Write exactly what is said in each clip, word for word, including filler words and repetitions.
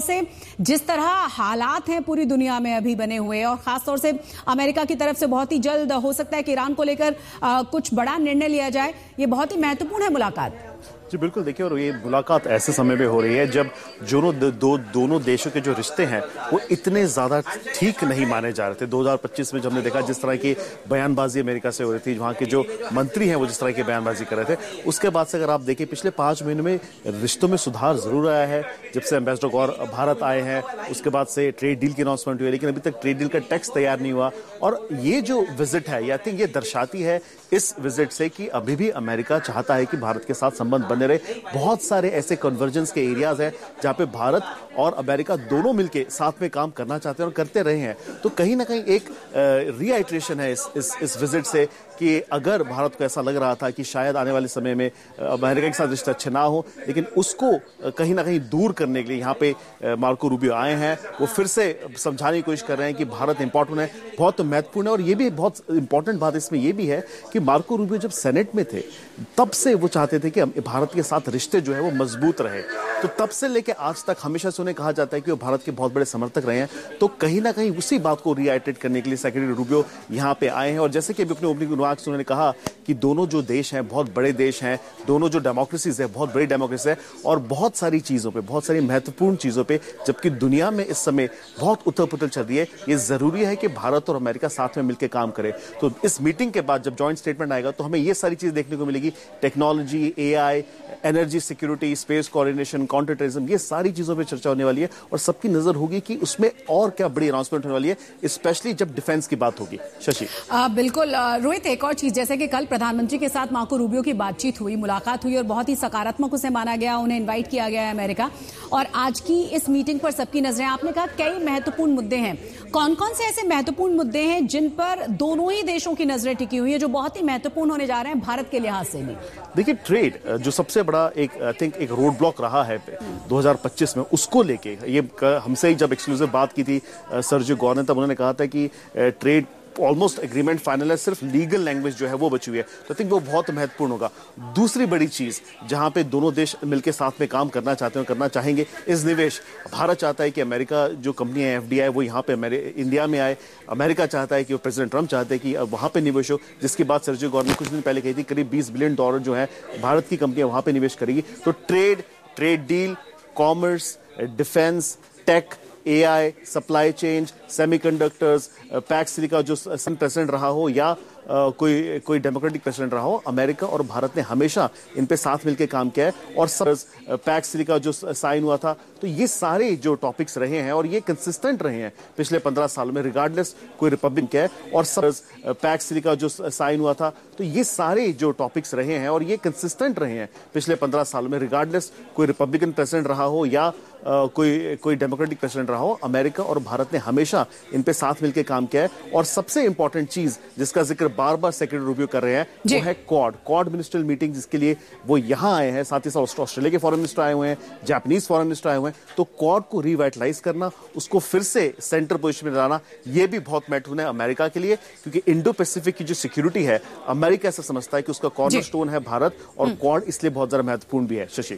से जिस तरह हालात हैं पूरी दुनिया में अभी बने हुए और खासतौर से अमेरिका की तरफ से बहुत ही जल्द हो सकता है कि ईरान को लेकर कुछ बड़ा निर्णय लिया जाए, ये बहुत ही महत्वपूर्ण है मुलाकात। जी बिल्कुल, देखिए, और ये मुलाकात ऐसे समय में हो रही है जब दोनों दो दोनों देशों के जो रिश्ते हैं वो इतने ज़्यादा ठीक नहीं माने जा रहे थे। दो हज़ार पच्चीस में जब हमने देखा जिस तरह की बयानबाजी अमेरिका से हो रही थी, वहाँ के जो मंत्री हैं वो जिस तरह की बयानबाजी कर रहे थे, उसके बाद से अगर आप देखें पिछले पाँच महीनों में रिश्तों में सुधार जरूर आया है। जब से एम्बेसडर गौर भारत आए हैं उसके बाद से ट्रेड डील की अनाउंसमेंट हुई, लेकिन अभी तक ट्रेड डील का टेक्स्ट तैयार नहीं हुआ। और ये जो विजिट है, आई थिंक ये दर्शाती है इस विजिट से कि अभी भी अमेरिका चाहता है कि भारत के साथ संबंध बने रहे। बहुत सारे ऐसे कन्वर्जेंस के एरियाज हैं जहां पे भारत और अमेरिका दोनों मिलकर साथ में काम करना चाहते हैं और करते रहे हैं। तो कहीं ना कहीं एक रीआइट्रेशन है इस इस इस विजिट से कि अगर भारत को ऐसा लग रहा था कि शायद आने वाले समय में अमेरिका के साथ रिश्ते अच्छे ना हो, लेकिन उसको कहीं ना कहीं दूर करने के लिए यहाँ पे मार्को रूबियो आए हैं। वो फिर से समझाने की कोशिश कर रहे हैं कि भारत इंपॉर्टेंट है, बहुत महत्वपूर्ण है। और ये भी बहुत इंपॉर्टेंट बात इसमें ये भी है कि मार्को रूबियो जब सेनेट में थे तब से वो चाहते थे कि भारत के साथ रिश्ते जो है वो मजबूत रहे। तो तब से लेकर आज तक हमेशा से उन्हें कहा जाता है कि वो भारत के बहुत बड़े समर्थक रहे हैं। तो कहीं ना कहीं उसी बात को रीआइट्रेट करने के लिए सेक्रेटरी रूबियो यहाँ पे आए हैं। और जैसे कि अभी अपने ओपनिंग रिमार्क्स उन्होंने कहा कि दोनों जो देश हैं बहुत बड़े देश हैं, दोनों जो डेमोक्रेसीज है बहुत बड़ी डेमोक्रेसी है, और बहुत सारी चीजों पे, बहुत सारी महत्वपूर्ण चीजों पे, जबकि दुनिया में इस समय बहुत उथल पुथल चल रही है, ये जरूरी है कि भारत और अमेरिका साथ में मिलकर काम करे। तो इस मीटिंग के बाद जब जॉइंट स्टेटमेंट आएगा तो हमें ये सारी चीज देखने को मिलेगी। टेक्नोलॉजी, ए आई, energy security, space coordination, counter terrorism, ये सारी चीजों पे चर्चा होने वाली है। और सबकी नजर होगी कि उसमें और क्या बड़ी अनाउंसमेंट होने वाली है, स्पेशली जब डिफेंस की बात होगी। शशि बिल्कुल रोहित, एक और चीज, जैसे कि कल प्रधानमंत्री के साथ मार्को रूबियो की बातचीत हुई, मुलाकात हुई और बहुत ही सकारात्मक उसे माना गया, उन्हें इन्वाइट किया गया है अमेरिका। और आज की इस मीटिंग पर सबकी नजरें, आपने कहा कई महत्वपूर्ण मुद्दे हैं, कौन कौन से ऐसे महत्वपूर्ण मुद्दे हैं जिन पर दोनों ही देशों की नजरें टिकी हुई है, जो बहुत ही महत्वपूर्ण होने जा रहे हैं भारत के लिहाज से भी? देखिए, ट्रेड जो सबसे बड़ा एक आई थिंक एक रोड ब्लॉक रहा है दो हज़ार पच्चीस में, उसको लेके ये हमसे ही जब एक्सक्लूसिव बात की थी सर्जियो गौर ने, तब उन्होंने कहा था कि ट्रेड ऑलमोस्ट एग्रीमेंट फाइनल है, सिर्फ लीगल लैंग्वेज जो है वो बची हुई है। तो आई थिंक वो बहुत महत्वपूर्ण होगा। दूसरी बड़ी चीज जहां पे दोनों देश मिलकर साथ में काम करना चाहते हैं, करना चाहेंगे, इस निवेश। भारत चाहता है कि अमेरिका जो कंपनी है एफ डी आई वो यहाँ पे इंडिया में आए। अमेरिका चाहता है कि प्रेसिडेंट ट्रंप चाहते हैं कि वहां पे निवेश हो, जिसकी बात सर्जियो गौर ने कुछ दिन पहले कही थी। करीब बीस बिलियन डॉलर जो है भारत की कंपनियां वहां पे निवेश करेगी। तो trade, trade deal, commerce, defence, take, ए आई, supply chain, semiconductors, PACS silica जो प्रेसिडेंट रहा हो या Uh, कोई कोई डेमोक्रेटिक प्रेसिडेंट रहा हो, अमेरिका और भारत ने हमेशा इन पे साथ मिलकर काम किया है। और सब पैक्स सिलिका जो साइन हुआ था, तो ये सारे जो टॉपिक्स रहे हैं और ये कंसिस्टेंट रहे हैं पिछले पंद्रह सालों में, रिगार्डलेस कोई रिपब्लिक क्या है। और सब पैक्स सिलिका जो साइन हुआ था, तो ये सारे जो टॉपिक्स रहे हैं और ये कंसिस्टेंट रहे हैं पिछले पंद्रह सालों में, रिगार्डलेस कोई रिपब्लिकन प्रेसिडेंट रहा हो या Uh, कोई कोई डेमोक्रेटिक प्रेसिडेंट रहा हो, अमेरिका और भारत ने हमेशा इन पे साथ मिलकर काम किया है। और सबसे इंपॉर्टेंट चीज जिसका जिक्र बार बार सेक्रेटरी रूबियो कर रहे हैं वो है क्वाड क्वाड मिनिस्ट्रियल मीटिंग, जिसके लिए वो यहाँ आए हैं। साथ ही साथ ऑस्ट्रेलिया के फॉरेन मिनिस्टर आए हुए हैं, जापानीज फॉरेन मिनिस्टर आए हुए हैं। तो क्वाड को रिवाइटलाइज करना, उसको फिर से सेंटर पोजिशन में लाना, ये भी बहुत महत्वपूर्ण है अमेरिका के लिए, क्योंकि इंडो पैसिफिक की जो सिक्योरिटी है, अमेरिका ऐसा समझता है कि उसका कॉर्नर स्टोन है भारत, और क्वाड इसलिए बहुत ज्यादा महत्वपूर्ण भी है। शशि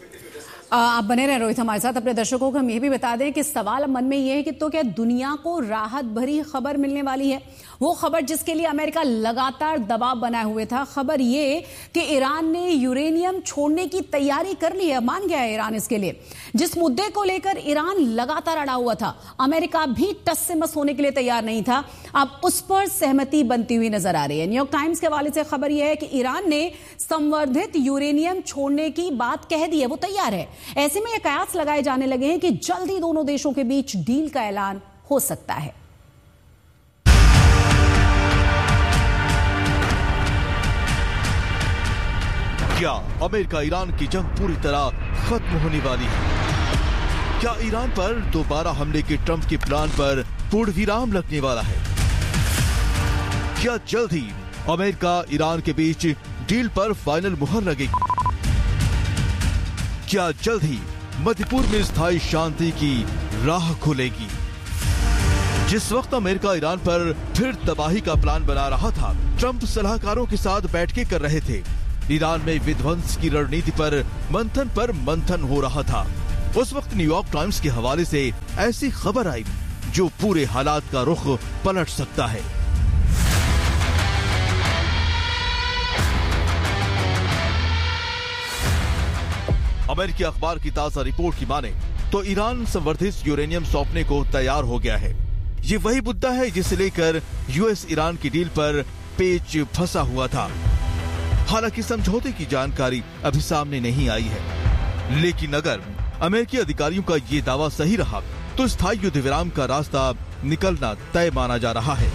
आप बने रहे रोहित हमारे साथ। अपने दर्शकों को हम ये भी बता दें कि सवाल मन में ये है कि तो क्या दुनिया को राहत भरी खबर मिलने वाली है, वो खबर जिसके लिए अमेरिका लगातार दबाव बनाए हुए था। खबर ये कि ईरान ने यूरेनियम छोड़ने की तैयारी कर ली है, मान गया है ईरान इसके लिए। जिस मुद्दे को लेकर ईरान लगातार अड़ा हुआ था, अमेरिका भी टस से मस होने के लिए तैयार नहीं था, अब उस पर सहमति बनती हुई नजर आ रही है। न्यूयॉर्क टाइम्स के हवाले से खबर यह है कि ईरान ने संवर्धित यूरेनियम छोड़ने की बात कह दी है, वो तैयार है। ऐसे में यह कयास लगाए जाने लगे हैं कि जल्दी दोनों देशों के बीच डील का ऐलान हो सकता है। क्या अमेरिका ईरान की जंग पूरी तरह खत्म होने वाली है? क्या ईरान पर दोबारा हमले के ट्रंप के प्लान पर पूर्ण विराम लगने वाला है? क्या जल्द ही अमेरिका ईरान के बीच डील पर फाइनल मुहर लगेगी? क्या जल्द ही मध्यपूर्व में स्थायी शांति की राह खुलेगी? जिस वक्त अमेरिका ईरान पर फिर तबाही का प्लान बना रहा था, ट्रंप सलाहकारों के साथ बैठकें कर रहे थे। ईरान में विध्वंस की रणनीति पर मंथन पर मंथन हो रहा था। उस वक्त न्यूयॉर्क टाइम्स के हवाले से ऐसी खबर आई जो पूरे हालात का रुख पलट सकता है। अमेरिकी अखबार की ताजा रिपोर्ट की माने तो ईरान संवर्धित यूरेनियम सौंपने को तैयार हो गया है। ये वही मुद्दा है जिसे लेकर यूएस ईरान की डील पर पेच फंसा हुआ था। हालांकि समझौते की जानकारी अभी सामने नहीं आई है, लेकिन अगर अमेरिकी अधिकारियों का ये दावा सही रहा तो स्थायी युद्ध विराम का रास्ता निकलना तय माना जा रहा है,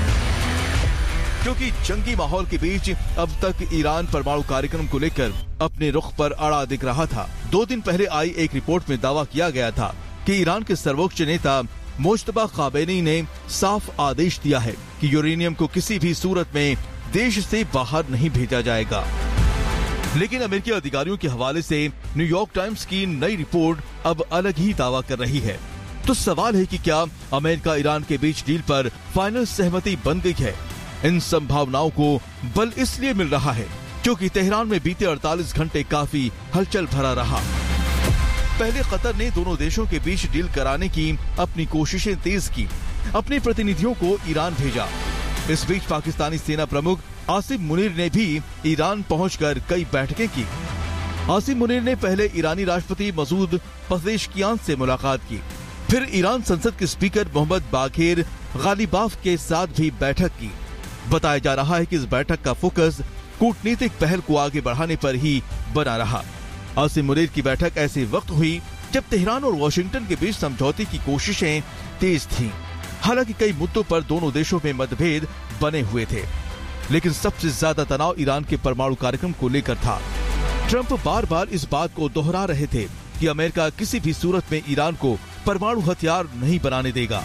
क्योंकि जंगी माहौल के बीच अब तक ईरान परमाणु कार्यक्रम को लेकर अपने रुख पर अड़ा दिख रहा था। दो दिन पहले आई एक रिपोर्ट में दावा किया गया था कि ईरान के सर्वोच्च नेता मुज्तबा खामेनी ने साफ आदेश दिया है कि यूरेनियम को किसी भी सूरत में देश से बाहर नहीं भेजा जाएगा। लेकिन अमेरिकी अधिकारियों के हवाले से न्यूयॉर्क टाइम्स की नई रिपोर्ट अब अलग ही दावा कर रही है। तो सवाल है कि क्या अमेरिका ईरान के बीच डील पर फाइनल सहमति बन गई है? इन संभावनाओं को बल इसलिए मिल रहा है क्योंकि तेहरान में बीते अड़तालीस घंटे काफी हलचल भरा रहा। पहले कतर ने दोनों देशों के बीच डील कराने की अपनी कोशिशें तेज की, अपने प्रतिनिधियों को ईरान भेजा। इस बीच पाकिस्तानी सेना प्रमुख आसिम मुनीर ने भी ईरान पहुंचकर कई बैठकें की। आसिम मुनीर ने पहले ईरानी राष्ट्रपति मसूद पेजेश्कियान से मुलाकात की, फिर ईरान संसद के स्पीकर मोहम्मद बाघेर गालिबाफ के साथ भी बैठक की। बताया जा रहा है कि इस बैठक का फोकस कूटनीतिक पहल को आगे बढ़ाने पर ही बना रहा। आसिम मुनीर की बैठक ऐसे वक्त हुई जब तेहरान और वॉशिंगटन के बीच समझौते की कोशिशें तेज थीं। हालांकि कई मुद्दों पर दोनों देशों में मतभेद बने हुए थे, लेकिन सबसे ज्यादा तनाव ईरान के परमाणु कार्यक्रम को लेकर था। ट्रंप बार बार इस बात को दोहरा रहे थे कि अमेरिका किसी भी सूरत में ईरान को परमाणु हथियार नहीं बनाने देगा।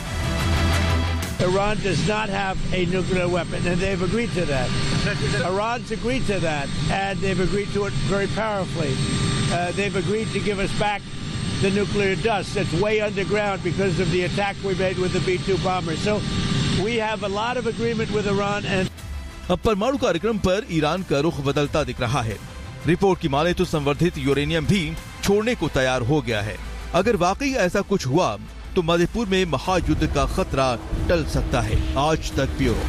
Iran does not have a nuclear weapon, and they've agreed to that. Iran's agreed to that, and they've agreed to it very powerfully. Uh, they've agreed to give us back the nuclear dust that's way underground because of the attack we made with the B two bombers. So we have a lot of agreement with Iran. And अब परमाणु कार्यक्रम पर Iran का रुख बदलता दिख रहा है। रिपोर्ट की माने तो संवर्धित यूरेनियम भी छोड़ने को तैयार हो गया है। अगर वाकई ऐसा कुछ हुआ तो मणिपुर में महायुद्ध का खतरा टल सकता है। आज तक ब्यूरो।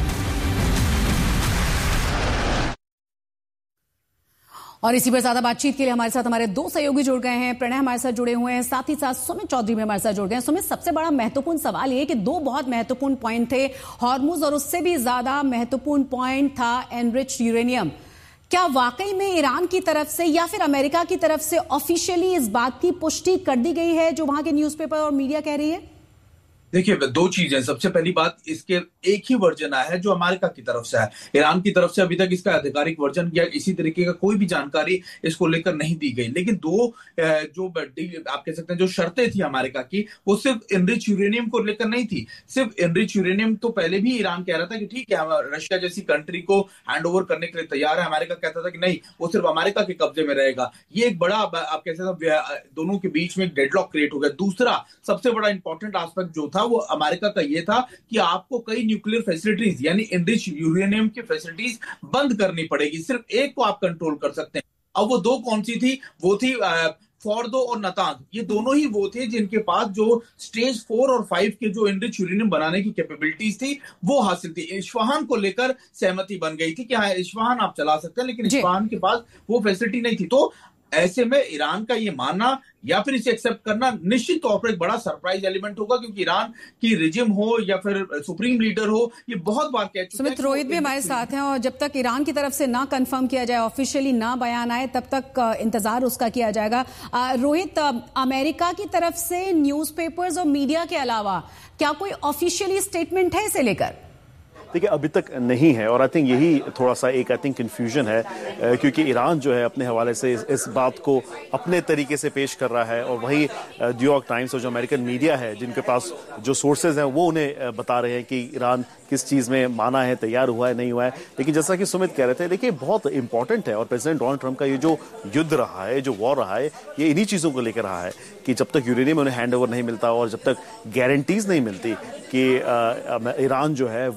और इसी पर ज्यादा बातचीत के लिए हमारे साथ हमारे दो सहयोगी जुड़ गए हैं। प्रणय हमारे साथ जुड़े हुए हैं, साथ ही साथ सुमित चौधरी भी हमारे साथ जुड़ गए हैं। सुमित, सबसे बड़ा महत्वपूर्ण सवाल ये कि दो बहुत महत्वपूर्ण पॉइंट थे, हॉर्मुज और उससे भी ज्यादा महत्वपूर्ण पॉइंट था एनरिच्ड यूरेनियम। क्या वाकई में ईरान की तरफ से या फिर अमेरिका की तरफ से ऑफिशियली इस बात की पुष्टि कर दी गई है जो वहां के न्यूज़पेपर और मीडिया कह रही है? देखिए, दो चीजें। सबसे पहली बात, इसके एक ही वर्जन आया है जो अमेरिका की तरफ से है। ईरान की तरफ से अभी तक इसका आधिकारिक वर्जन या इसी तरीके का कोई भी जानकारी इसको लेकर नहीं दी गई। लेकिन दो जो आप कह सकते हैं जो शर्तें थी अमेरिका की, वो सिर्फ एनरिच यूरेनियम को लेकर नहीं थी। सिर्फ एनरिच यूरेनियम तो पहले भी ईरान कह रहा था कि ठीक है, रशिया जैसी कंट्री को हैंड ओवर करने के लिए तैयार है। अमेरिका कहता था कि नहीं, वो सिर्फ अमेरिका के कब्जे में रहेगा। ये एक बड़ा, आप कह सकते हैं, दोनों के बीच में डेडलॉक क्रिएट हो गया। दूसरा सबसे बड़ा इंपॉर्टेंट एस्पेक्ट जो था वो अमेरिका का ये था कि आपको कई न्यूक्लियर फैसिलिटीज यानी एनरिच्ड यूरेनियम की फैसिलिटीज बंद करनी पड़ेगी, सिर्फ एक को आप कंट्रोल कर सकते हैं। अब वो दो कौन सी थी? वो थी फोर्दो और नातांज। ये दोनों ही वो थे जिनके पास जो स्टेज फोर और फाइव के जो एनरिच्ड यूरेनियम बनाने की कैपेबिलिटीज थी वो हासिल थी। इस्फहान को लेकर सहमति बन गई थी कि हाँ, इस्फहान आप चला सकते हैं, लेकिन इस्फहान के पास वो फैसिलिटी नहीं थी। तो ऐसे में ईरान का ये मानना या फिर इसे एक्सेप्ट करना निश्चित तौर पर एक बड़ा सरप्राइज एलिमेंट होगा, क्योंकि ईरान की रिजिम हो या फिर सुप्रीम लीडर हो, ये बहुत बार कह चुके हैं। सुमित, रोहित भी हमारे साथ हैं और जब तक ईरान की तरफ से ना कंफर्म किया जाए, ऑफिशियली ना बयान आए, तब तक इंतजार उसका किया जाएगा। रोहित, अमेरिका की तरफ से न्यूज़पेपर्स और मीडिया के अलावा क्या कोई ऑफिशियली स्टेटमेंट है इसे लेकर? देखिए, अभी तक नहीं है और आई थिंक यही थोड़ा सा एक आई थिंक कंफ्यूजन है, क्योंकि ईरान जो है अपने हवाले से इस, इस बात को अपने तरीके से पेश कर रहा है और वही न्यूयॉर्क टाइम्स और जो अमेरिकन मीडिया है जिनके पास जो सोर्सेज हैं वो उन्हें बता रहे हैं कि ईरान किस चीज़ में माना है, तैयार हुआ है, नहीं हुआ है। लेकिन जैसा कि सुमित कह रहे थे, देखिए बहुत इंपॉर्टेंट है और प्रेसिडेंट डोनाल्ड ट्रंप का ये जो युद्ध रहा है, जो वॉर रहा है, ये इन्हीं चीज़ों को लेकर रहा है कि जब तक यूरेनियम उन्हें हैंड ओवर नहीं मिलता और जब तक गारंटीज नहीं मिलती कि ईरान जो है वो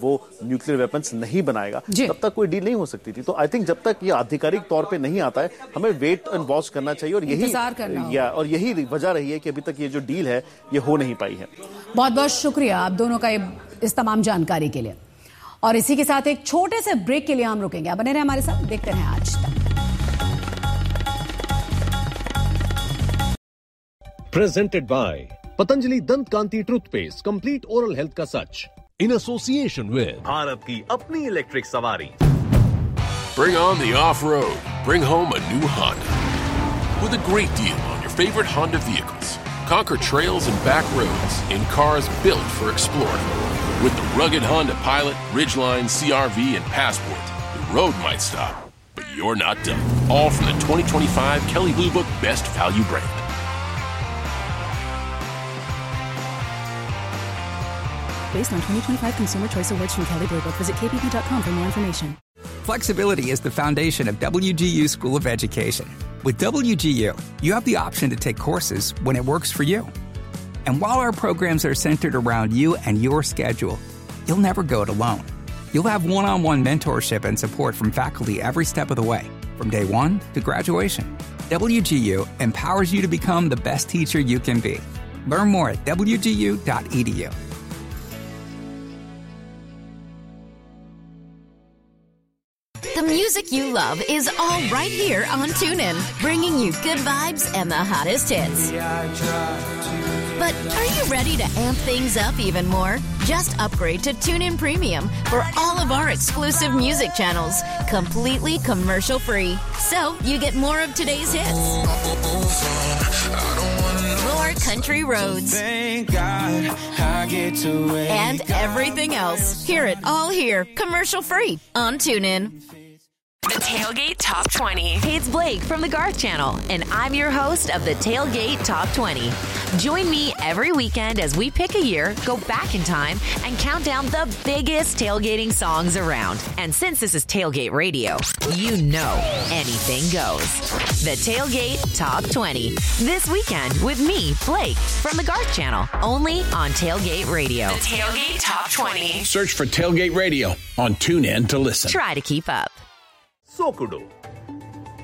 न्यूक्लियर वेपन्स नहीं बनाएगा, तब तक कोई डील नहीं हो सकती थी। तो आई थिंक जब तक ये आधिकारिक तौर पे नहीं आता है, हमें वेट एंड वॉच करना चाहिए, और यही या और यही वजह रही है कि अभी तक ये जो डील है ये हो नहीं पाई है। बहुत बहुत शुक्रिया आप दोनों का इस तमाम जानकारी के लिए। और इसी के साथ एक छोटे से ब्रेक के लिए हम रुकेंगे। आप बने रहे हमारे साथ, देखते रहे आज तक। Presented by Patanjali Dant Kanti Toothpaste, complete oral health का सच, in association with भारत की अपनी इलेक्ट्रिक सवारी। Bring on the off-road. Bring home a new Honda. With a great deal on your favorite Honda vehicles. Conquer trails and back roads in cars built for exploring. With the rugged Honda Pilot, Ridgeline, C R V, and Passport, the road might stop, but you're not done. All from the twenty twenty-five Kelley Blue Book Best Value brand. Based on twenty twenty-five Consumer Choice Awards from Kelley Blue Book. Visit K B B dot com for more information. Flexibility is the foundation of W G U School of Education. With W G U, you have the option to take courses when it works for you. And while our programs are centered around you and your schedule, you'll never go it alone. You'll have one-on-one mentorship and support from faculty every step of the way, from day one to graduation. W G U empowers you to become the best teacher you can be. Learn more at W G U dot E D U. The music you love is all right here on TuneIn, bringing you good vibes and the hottest hits. But are you ready to amp things up even more? Just upgrade to TuneIn Premium for all of our exclusive music channels, completely commercial-free. So you get more of today's hits, more country roads, Thank God I get to and everything else. Hear it all here, commercial-free on TuneIn. The Tailgate Top twenty. Hey, it's Blake from the Garth Channel, and I'm your host of the Tailgate Top twenty. Join me every weekend as we pick a year, go back in time, and count down the biggest tailgating songs around. And since this is Tailgate Radio, you know anything goes. The Tailgate Top twenty. This weekend with me, Blake, from the Garth Channel, only on Tailgate Radio. The Tailgate Top twenty. Search for Tailgate Radio on TuneIn to listen. Try to keep up. Sokudu,